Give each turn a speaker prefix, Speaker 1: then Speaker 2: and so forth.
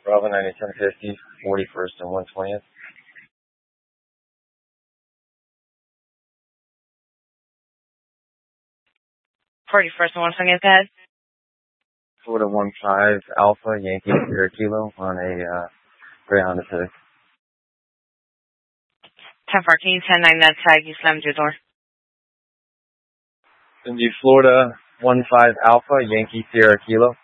Speaker 1: Bravo 90, 1050, 41st and 120th.
Speaker 2: First and 120th, go ahead.
Speaker 1: Florida 15 Alpha, Yankee Sierra Kilo on a Greyhound Pacific.
Speaker 2: 1014, 10-9, that tag, you slammed your door.
Speaker 1: Indy Florida 15 Alpha, Yankee Sierra Kilo.